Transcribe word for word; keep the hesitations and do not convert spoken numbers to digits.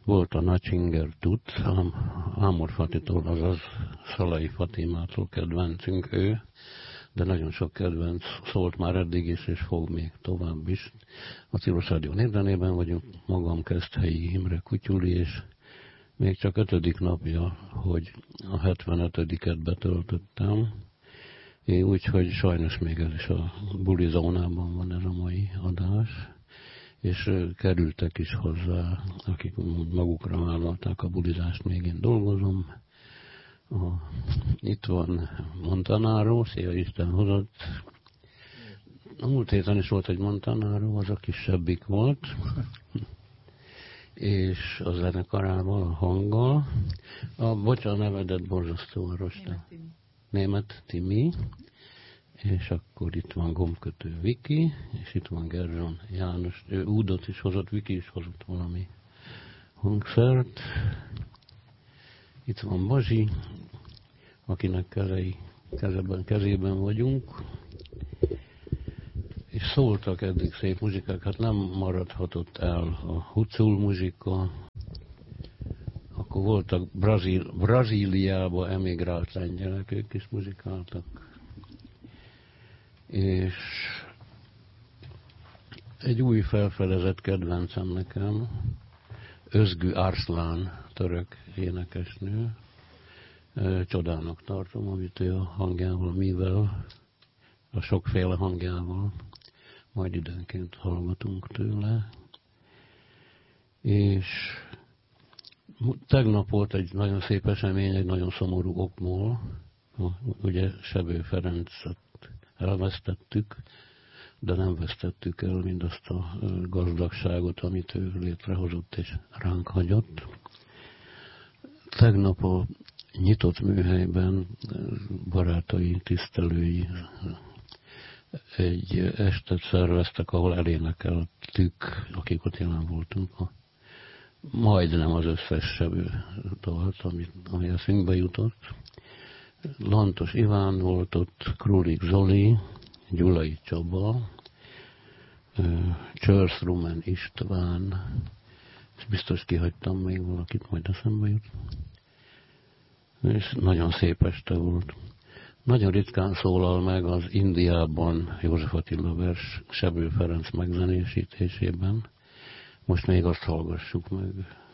volt a Nachingert Tut, Ámor Fatitól, azaz Szalai Fatimától kedvencünk ő, de nagyon sok kedvenc szólt már eddig is, és fog még tovább is. A Tilos Rádió névdenében vagyok, magam Keszthelyi Imre Kutyuli, és még csak ötödik napja, hogy a hetvenötödiket betöltöttem. Úgyhogy sajnos még ez is a bulizónában van ez a mai adás, és kerültek is hozzá, akik magukra vállalták a bulizást, még én dolgozom. A, itt van Montanaro, szia Isten hozott. A múlt héten is volt egy Montanaro, az a kisebbik volt, és a zenekarával, a hanggal. A, bocsánat, nevedet borzasztóan rostam. Német Timi, és akkor itt van gombkötő Viki, és itt van Gerzson János, ő údot is hozott, Viki is hozott valami hangszert. Itt van Bazsi, akinek kezei, kezeben, kezében vagyunk, és szóltak eddig szép muzsikák, hát nem maradhatott el a hucul muzsika, akkor voltak Brazíl, Brazíliába emigrált lengyelek, ők is muzsikáltak. És egy új felfedezett kedvencem nekem, Özgü Arslan, török énekesnő. Csodának tartom, amit ő a hangjával, mivel, a sokféle hangjával, majd időnként hallgatunk tőle. És tegnap volt egy nagyon szép esemény, egy nagyon szomorú okból. Ugye Sebő Ferencet elvesztettük, de nem vesztettük el mindazt a gazdagságot, amit ő létrehozott és ránk hagyott. Tegnap a nyitott műhelyben barátai, tisztelői egy estet szerveztek, ahol elénekeltük, akik ott jelen voltunk, a, majdnem az összes Sebő dalt, ami, ami eszünkbe jutott. Lantos Iván volt ott, Krulik Zoli, Gyulai Csaba, Csörsz Rumen István, és biztos kihagytam még valakit, majd eszembe jut. És nagyon szép este volt. Nagyon ritkán szólal meg az Indiában József Attila vers Sebő Ferenc megzenésítésében. Most még azt hallgassuk meg.